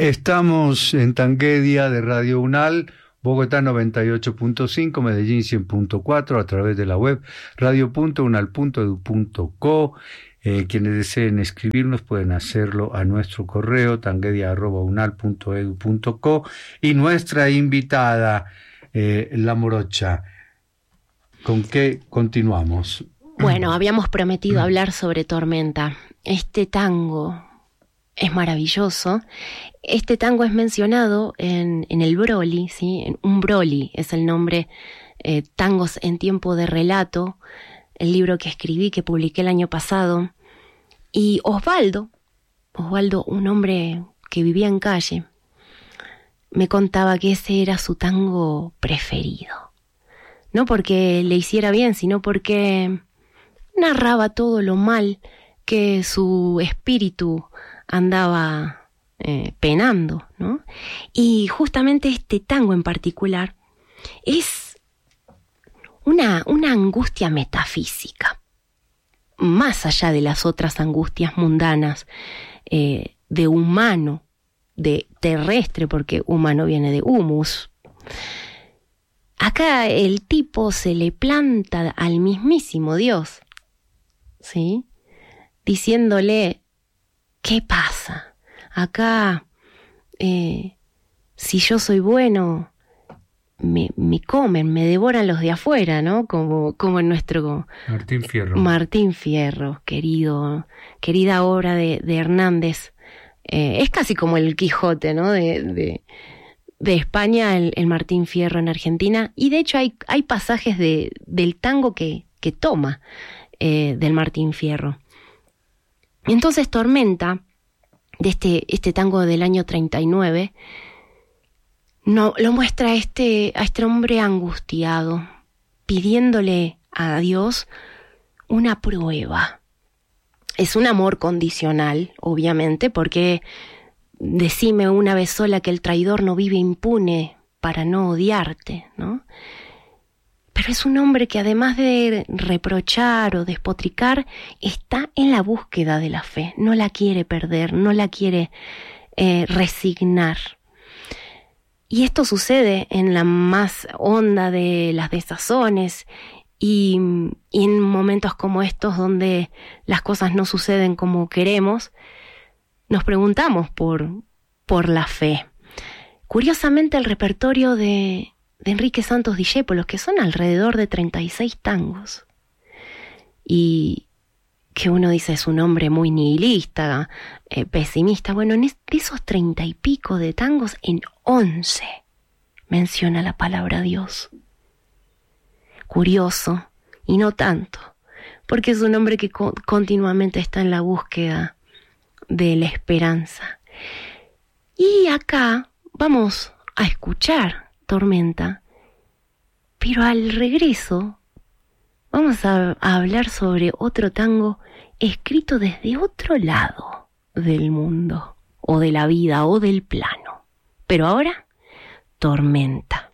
Estamos en Tanguedia de Radio Unal, Bogotá 98.5, Medellín 100.4, a través de la web radio.unal.edu.co. Quienes deseen escribirnos pueden hacerlo a nuestro correo tanguedia@unal.edu.co. Y nuestra invitada, La Morocha, ¿con qué continuamos? Bueno, habíamos prometido hablar sobre Tormenta. Este tango es maravilloso. Este tango es mencionado en el Broli, ¿sí? En un Broli es el nombre, Tangos en tiempo de relato, el libro que escribí, que publiqué el año pasado. Y Osvaldo, un hombre que vivía en calle, me contaba que ese era su tango preferido. No porque le hiciera bien, sino porque narraba todo lo mal que su espíritu andaba penando, ¿no? Y justamente este tango en particular es una angustia metafísica, más allá de las otras angustias mundanas, de humano, de terrestre, porque humano viene de humus. Acá el tipo se le planta al mismísimo Dios, ¿sí? Diciéndole: ¿qué pasa? Acá, si yo soy bueno, me comen, me devoran los de afuera, ¿no? Como en nuestro Martín Fierro, querida obra de Hernández. Es casi como el Quijote, ¿no? De España, el Martín Fierro en Argentina. Y de hecho hay pasajes del tango que toma del Martín Fierro. Entonces Tormenta, de este tango del año 39, no, lo muestra a este hombre angustiado, pidiéndole a Dios una prueba. Es un amor condicional, obviamente, porque decime una vez sola que el traidor no vive impune para no odiarte, ¿no? Pero es un hombre que, además de reprochar o despotricar, está en la búsqueda de la fe, no la quiere perder, no la quiere resignar. Y esto sucede en la más honda de las desazones y en momentos como estos, donde las cosas no suceden como queremos, nos preguntamos por la fe. Curiosamente, el repertorio de Enrique Santos Discépolo, que son alrededor de 36 tangos, y que uno dice es un hombre muy nihilista, pesimista. Bueno, de esos 30 y pico de tangos, en 11 menciona la palabra Dios. Curioso, y no tanto, porque es un hombre que continuamente está en la búsqueda de la esperanza. Y acá vamos a escuchar Tormenta, pero al regreso vamos a hablar sobre otro tango escrito desde otro lado del mundo, o de la vida, o del plano. Pero ahora, Tormenta.